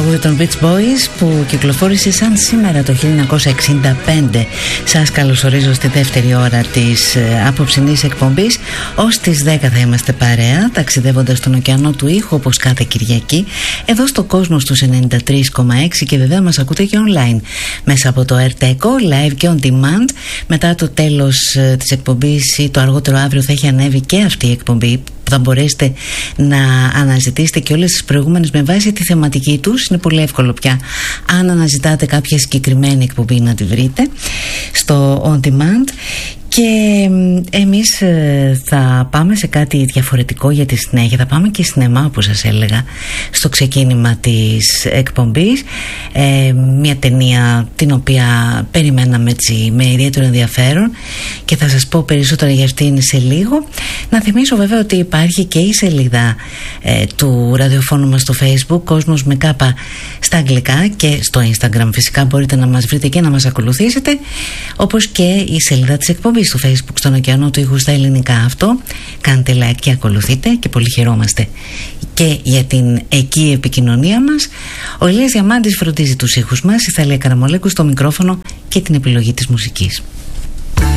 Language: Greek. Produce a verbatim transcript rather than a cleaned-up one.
τραγούδι των Beach Boys που κυκλοφόρησε σαν σήμερα το χίλια εννιακόσια εξήντα πέντε. Σας καλωσορίζω στη δεύτερη ώρα της απόψινής εκπομπής. Ως τις δέκα θα είμαστε παρέα, ταξιδεύοντας τον ωκεανό του ήχου όπως κάθε Κυριακή, εδώ στο κόσμο στους ενενήντα τρία κόμμα έξι, και βέβαια μας ακούτε και online μέσα από το Ερτέκο, live και on demand. Μετά το τέλος της εκπομπής ή το αργότερο αύριο θα έχει ανέβει και αυτή η εκπομπή, θα μπορέσετε να αναζητήσετε και όλες τις προηγούμενες με βάση τη θεματική τους. Είναι πολύ εύκολο πια, αν αναζητάτε κάποια συγκεκριμένη εκπομπή, να τη βρείτε στο on demand. Και εμείς θα πάμε σε κάτι διαφορετικό για τη συνέχεια. Θα πάμε και σινεμά, όπως σας έλεγα στο ξεκίνημα της εκπομπής. ε, Μια ταινία την οποία περιμέναμε έτσι με ιδιαίτερο ενδιαφέρον και θα σας πω περισσότερα για αυτήν σε λίγο. Να θυμίσω βέβαια ότι υπάρχει και η σελίδα ε, του ραδιοφώνου μας στο Facebook, Κόσμος με κάπα στα αγγλικά, και στο Instagram φυσικά μπορείτε να μας βρείτε και να μας ακολουθήσετε, όπως και η σελίδα της εκπομπής στο Facebook, στον ωκεανό του ήχου στα ελληνικά. Αυτό κάντε like και ακολουθείτε, και πολύ χαιρόμαστε και για την εκεί επικοινωνία μας. Ο Ηλίας Διαμάντης φροντίζει τους ήχους μας, η Θαλία Καραμολέκου στο μικρόφωνο και την επιλογή της μουσικής.